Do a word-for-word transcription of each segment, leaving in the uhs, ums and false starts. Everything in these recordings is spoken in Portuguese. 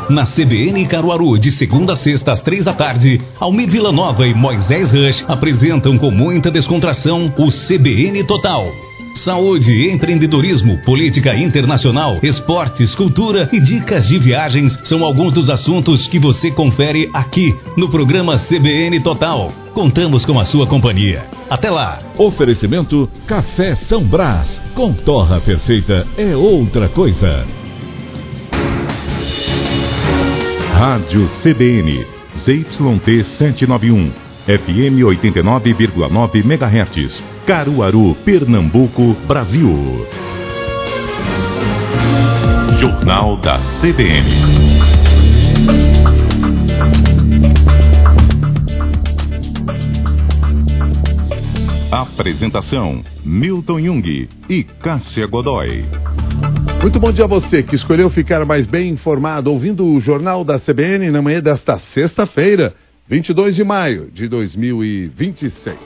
Na C B N Caruaru, de segunda a sexta às três da tarde, Almir Villanova e Moisés Rush apresentam com muita descontração o C B N Total. Saúde, empreendedorismo, política internacional, esportes, cultura e dicas de viagens são alguns dos assuntos que você confere aqui no programa C B N Total. Contamos com a sua companhia. Até lá. Oferecimento Café São Brás. Com torra perfeita é outra coisa. Rádio C B N, Z Y T setecentos e noventa e um, F M oitenta e nove vírgula nove megahertz, Caruaru, Pernambuco, Brasil. Jornal da C B N. Apresentação: Milton Jung e Cássia Godoy. Muito bom dia a você que escolheu ficar mais bem informado ouvindo o Jornal da C B N na manhã desta sexta-feira, vinte e dois de maio de dois mil e vinte e seis.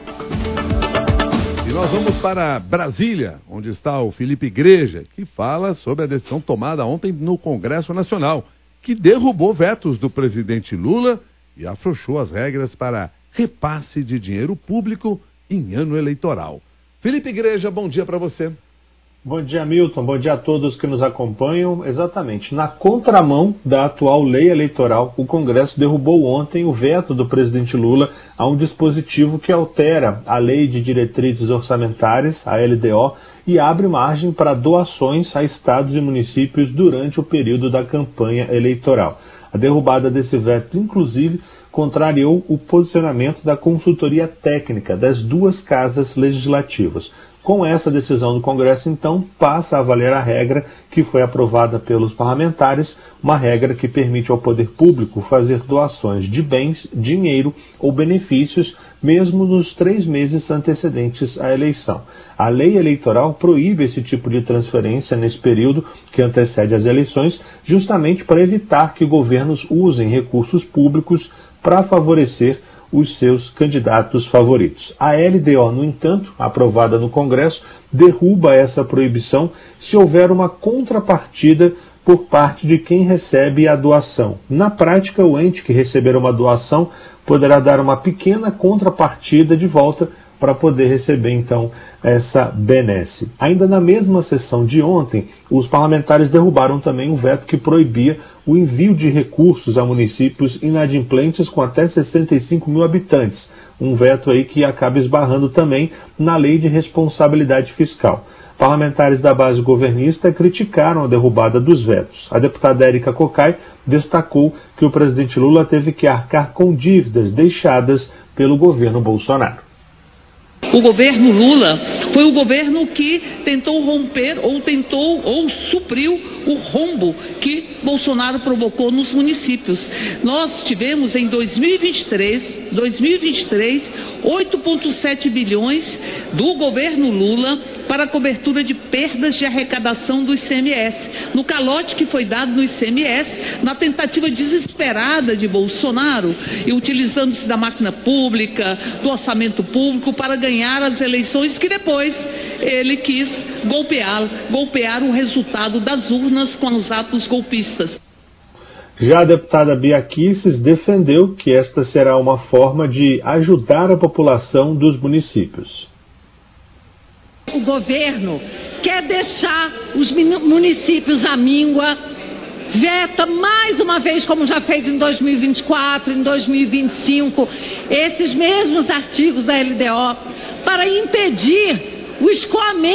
E nós vamos para Brasília, onde está o Felipe Igreja, que fala sobre a decisão tomada ontem no Congresso Nacional, que derrubou vetos do presidente Lula e afrouxou as regras para repasse de dinheiro público em ano eleitoral. Felipe Igreja, bom dia para você. Bom dia, Milton. Bom dia a todos que nos acompanham. Exatamente. Na contramão da atual lei eleitoral, o Congresso derrubou ontem o veto do presidente Lula a um dispositivo que altera a Lei de Diretrizes Orçamentárias, a L D O, e abre margem para doações a estados e municípios durante o período da campanha eleitoral. A derrubada desse veto, inclusive, contrariou o posicionamento da consultoria técnica das duas casas legislativas. Com essa decisão do Congresso, então, passa a valer a regra que foi aprovada pelos parlamentares, uma regra que permite ao poder público fazer doações de bens, dinheiro ou benefícios, mesmo nos três meses antecedentes à eleição. A lei eleitoral proíbe esse tipo de transferência nesse período que antecede as eleições, justamente para evitar que governos usem recursos públicos para favorecer os seus candidatos favoritos. A L D O, no entanto, aprovada no Congresso, derruba essa proibição se houver uma contrapartida por parte de quem recebe a doação. Na prática, o ente que receber uma doação poderá dar uma pequena contrapartida de volta para poder receber, então, essa benesse. Ainda na mesma sessão de ontem, os parlamentares derrubaram também um veto que proibia o envio de recursos a municípios inadimplentes com até sessenta e cinco mil habitantes. Um veto aí que acaba esbarrando também na Lei de Responsabilidade Fiscal. Parlamentares da base governista criticaram a derrubada dos vetos. A deputada Érica Cocai destacou que o presidente Lula teve que arcar com dívidas deixadas pelo governo Bolsonaro. O governo Lula foi o governo que tentou romper ou tentou ou supriu o rombo que Bolsonaro provocou nos municípios. Nós tivemos em dois mil e vinte e três, oito vírgula sete bilhões do governo Lula para a cobertura de perdas de arrecadação do I C M S. No calote que foi dado no I C M S, na tentativa desesperada de Bolsonaro, e utilizando-se da máquina pública, do orçamento público, para ganhar as eleições que depois ele quis golpear, golpear o resultado das urnas com os atos golpistas. Já a deputada Bia Kicis defendeu que esta será uma forma de ajudar a população dos municípios. O governo quer deixar os municípios à míngua, veta mais uma vez, como já fez em dois mil e vinte e quatro, em dois mil e vinte e cinco, esses mesmos artigos da L D O, para impedir o escoamento